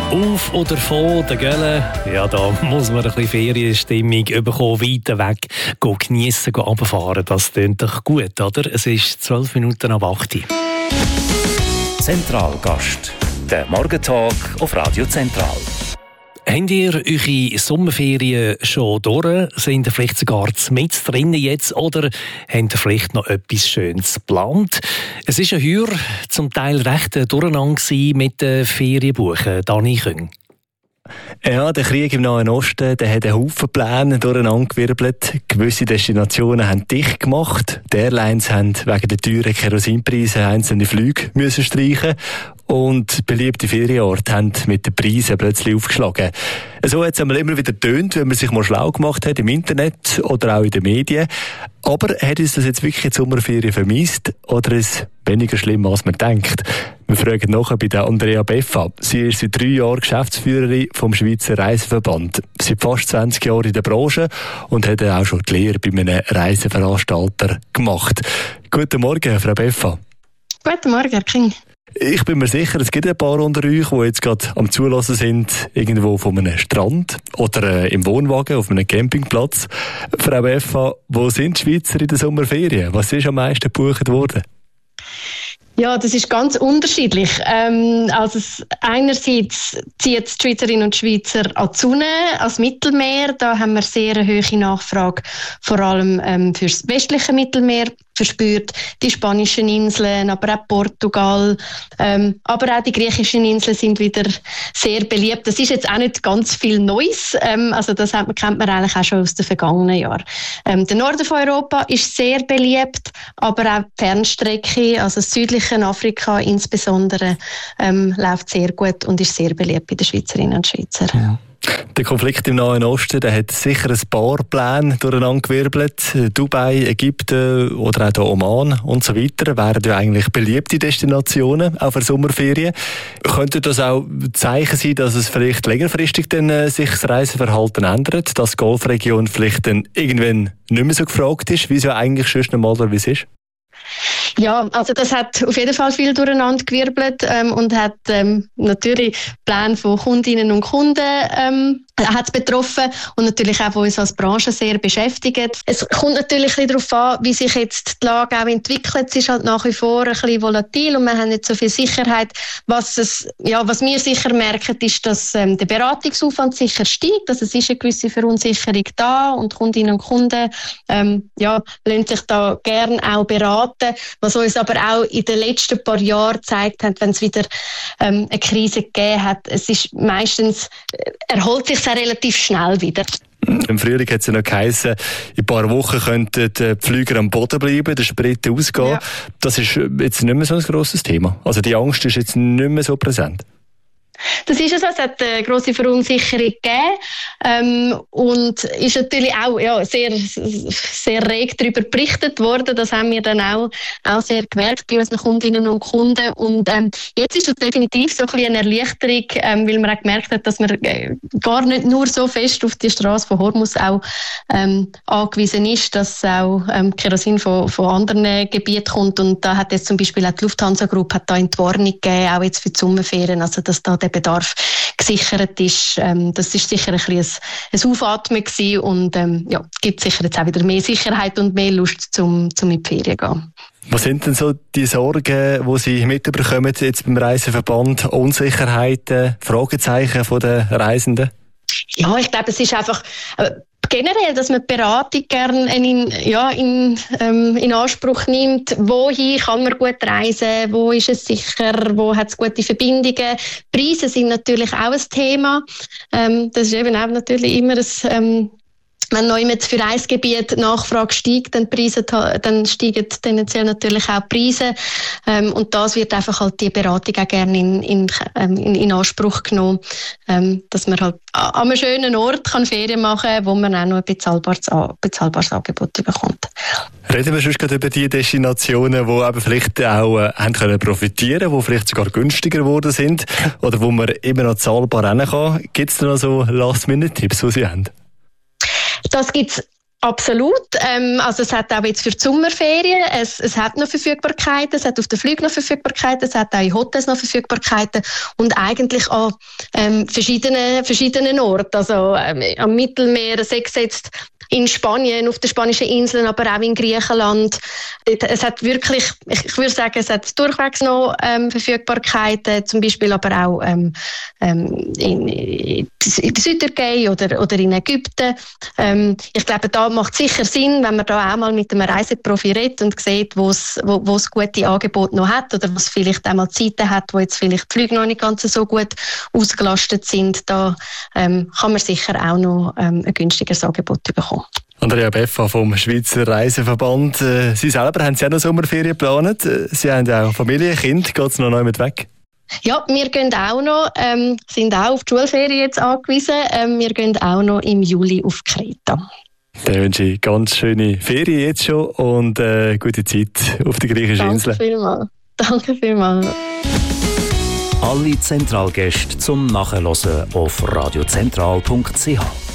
Auf oder von der Gölle, ja, da muss man ein bisschen Ferienstimmung bekommen, weiter weg, geniessen, runterfahren. Das klingt doch gut, oder? Es ist 12 Minuten ab 8 Uhr. Zentralgast, der Morgentalk auf Radio Zentral. Habt ihr eure Sommerferien schon durch? Sind ihr vielleicht sogar mit drinnen jetzt oder habt ihr vielleicht noch etwas Schönes geplant? Es war ja heuer zum Teil recht durcheinander mit den Ferienbuchen. Dani Küng. Ja, der Krieg im Nahen Osten, der hat einen Haufen Pläne durcheinandergewirbelt. Gewisse Destinationen haben dicht gemacht. Die Airlines haben wegen der teuren Kerosinpreise einzelne Flüge müssen streichen. Und beliebte Ferienorte haben mit den Preisen plötzlich aufgeschlagen. So hat es immer wieder getönt, wenn man sich mal schlau gemacht hat im Internet oder auch in den Medien. Aber hat uns das jetzt wirklich in die Sommerferien vermisst oder ist es weniger schlimm, als man denkt? Wir fragen nachher bei der Andrea Beffa. Sie ist seit 3 Jahren Geschäftsführerin vom Schweizer Reiseverband. Seit fast 20 Jahren in der Branche und hat auch schon die Lehre bei einem Reiseveranstalter gemacht. Guten Morgen, Frau Beffa. Guten Morgen, Herr King. Ich bin mir sicher, es gibt ein paar unter euch, die jetzt gerade am Zulassen sind, irgendwo von einem Strand oder im Wohnwagen auf einem Campingplatz. Frau Beffa, wo sind die Schweizer in der Sommerferien? Was ist am meisten gebucht worden? Ja, das ist ganz unterschiedlich. Also einerseits ziehen die Schweizerinnen und Schweizer an die Sonne, ans Mittelmeer. Da haben wir sehr eine hohe Nachfrage, vor allem fürs westliche Mittelmeer verspürt. Die spanischen Inseln, aber auch Portugal, aber auch die griechischen Inseln sind wieder sehr beliebt. Das ist jetzt auch nicht ganz viel Neues. Also das kennt man eigentlich auch schon aus den vergangenen Jahren. Der Norden von Europa ist sehr beliebt, aber auch die Fernstrecke, also das südliche Afrika insbesondere, läuft sehr gut und ist sehr beliebt bei den Schweizerinnen und Schweizer. Ja. Der Konflikt im Nahen Osten, der hat sicher ein paar Pläne durcheinandergewirbelt. Dubai, Ägypten oder auch Oman und so weiter wären ja eigentlich beliebte Destinationen, auch für Sommerferien. Könnte das auch Zeichen sein, dass es vielleicht längerfristig dann sich das Reiseverhalten ändert, dass die Golfregion vielleicht dann irgendwann nicht mehr so gefragt ist, wie es ja eigentlich schon normalerweise ist? Ja, also das hat auf jeden Fall viel durcheinander gewirbelt und hat natürlich Pläne von Kundinnen und Kunden hat betroffen und natürlich auch, was uns als Branche sehr beschäftigt. Es kommt natürlich ein bisschen darauf an, wie sich jetzt die Lage auch entwickelt. Es ist halt nach wie vor ein bisschen volatil und wir haben nicht so viel Sicherheit. Was wir sicher merken, ist, dass der Beratungsaufwand sicher steigt. Also es ist eine gewisse Verunsicherung da und Kundinnen und Kunden lassen sich da gerne auch beraten. Was uns aber auch in den letzten paar Jahren gezeigt hat, wenn es wieder eine Krise gegeben hat, es ist meistens erholt sich relativ schnell wieder. Im Frühling hat es ja noch geheißen, in ein paar Wochen könnten die Flüger am Boden bleiben, der Sprit ausgehen. Ja. Das ist jetzt nicht mehr so ein grosses Thema. Also die Angst ist jetzt nicht mehr so präsent. Das ist es. Es hat eine grosse Verunsicherung gegeben und ist natürlich auch sehr, sehr reg darüber berichtet worden. Das haben wir dann auch sehr gemerkt bei unseren Kundinnen und Kunden. Und jetzt ist es definitiv so ein bisschen eine Erleichterung, weil man auch gemerkt hat, dass man gar nicht nur so fest auf die Straße von Hormuz auch angewiesen ist, dass auch Kerosin von anderen Gebieten kommt. Und da hat jetzt zum Beispiel auch die Lufthansa-Gruppe hat da Entwarnung gegeben, auch jetzt für die Sommerferien, also dass da der Bedarf gesichert ist. Das ist sicher ein bisschen ein Aufatmen gewesen und gibt sicher jetzt auch wieder mehr Sicherheit und mehr Lust zum in die Ferien gehen. Was sind denn so die Sorgen, die Sie mitbekommen jetzt beim Reiseverband? Unsicherheiten, Fragezeichen von den Reisenden? Ja, ich glaube, es ist einfach generell, dass man die Beratung gerne in Anspruch nimmt. Wohin kann man gut reisen? Wo ist es sicher? Wo hat es gute Verbindungen? Preise sind natürlich auch ein Thema. Das ist eben auch natürlich immer wenn neu für ein Gebiet die Nachfrage steigt, dann steigen tendenziell natürlich auch die Preise. Und das wird einfach halt die Beratung auch gerne in Anspruch genommen, dass man halt an einem schönen Ort Ferien machen kann, wo man auch noch ein bezahlbares Angebot bekommt. Reden wir schon gerade über die Destinationen, die eben vielleicht auch haben können profitieren, die vielleicht sogar günstiger geworden sind oder wo man immer noch zahlbar rein kann. Gibt es da noch so Last-Minute-Tipps, die Sie haben? Das gibt's Absolut. Also es hat auch jetzt für die Sommerferien, es hat noch Verfügbarkeiten, es hat auf den Flügen noch Verfügbarkeiten, es hat auch in Hotels noch Verfügbarkeiten und eigentlich an verschiedenen Orten. Also am Mittelmeer, sei es jetzt in Spanien, auf den spanischen Inseln, aber auch in Griechenland. Es hat wirklich, ich würde sagen, es hat durchwegs noch Verfügbarkeiten, zum Beispiel aber auch in der Südtürkei oder in Ägypten. Ich glaube, da macht sicher Sinn, wenn man da auch mal mit einem Reiseprofi redet und sieht, wo es gute Angebote noch hat oder was vielleicht auch mal Zeiten hat, wo jetzt vielleicht die Flüge noch nicht ganz so gut ausgelastet sind. Da kann man sicher auch noch ein günstigeres Angebot bekommen. Andrea Beffa vom Schweizer Reiseverband. Sie selber haben auch noch Sommerferien geplant. Sie haben auch Familie, Kind. Geht es noch neu mit weg? Ja, wir gehen auch noch, sind auch auf die Schulferien jetzt angewiesen. Wir gehen auch noch im Juli auf Kreta. Dann wünsche ich ganz schöne Ferien jetzt schon und gute Zeit auf der griechischen Insel. Danke vielmals. Alle Zentralgäste zum Nachhören auf radiozentral.ch.